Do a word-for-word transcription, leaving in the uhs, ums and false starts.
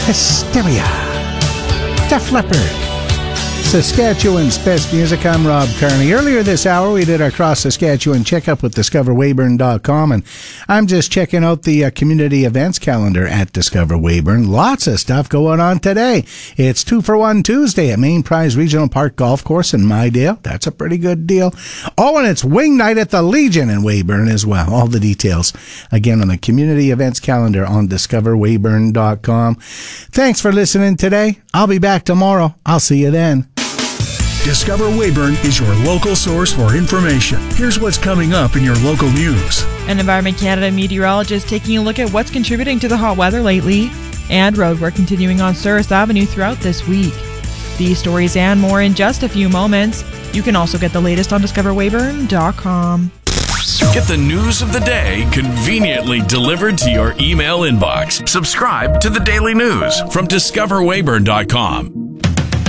Hysteria. Def Leppard. Saskatchewan's best music. I'm Rob Carney. Earlier this hour, we did our Cross Saskatchewan checkup with discover weyburn dot com, and I'm just checking out the uh, community events calendar at Discover Weyburn. Lots of stuff going on today. It's two for one Tuesday at Main Prize Regional Park Golf Course in Mydale. That's a pretty good deal. Oh, and it's Wing Night at the Legion in Weyburn as well. All the details, again, on the community events calendar on discover weyburn dot com. Thanks for listening today. I'll be back tomorrow. I'll see you then. Discover Weyburn is your local source for information. Here's what's coming up in your local news. An Environment Canada meteorologist taking a look at what's contributing to the hot weather lately, and roadwork continuing on Souris Avenue throughout this week. These stories and more in just a few moments. You can also get the latest on discover weyburn dot com. Get the news of the day conveniently delivered to your email inbox. Subscribe to the Daily News from discover weyburn dot com.